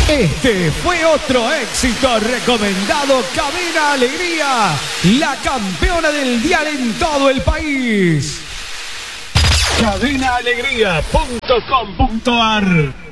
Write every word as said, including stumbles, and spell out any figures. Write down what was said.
Este fue otro éxito recomendado. Cadena Alegría, la campeona del dial en todo el país. cadena alegría punto com punto ar